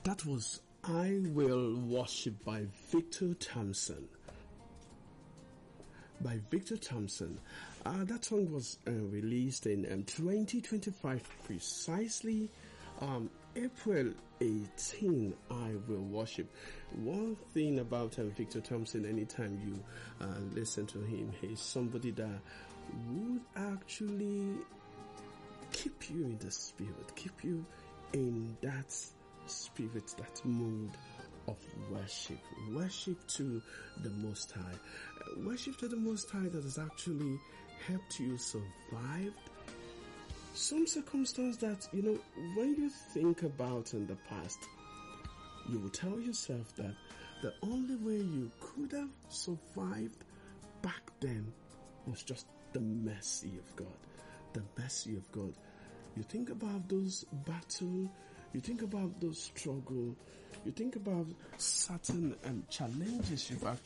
That was I Will Worship by Victor Thompson. By Victor Thompson. That song was released in 2025, precisely April 18. I Will Worship. One thing about Victor Thompson, anytime you listen to him, he's somebody that would actually keep you in the spirit, keep you in that spirit, that mood of worship to the Most High, worship to the Most High that has actually helped you survive some circumstance that, when you think about in the past, you will tell yourself that the only way you could have survived back then was just the mercy of God. The mercy of God. You think about those battles, you think about those struggles, you think about certain challenges you've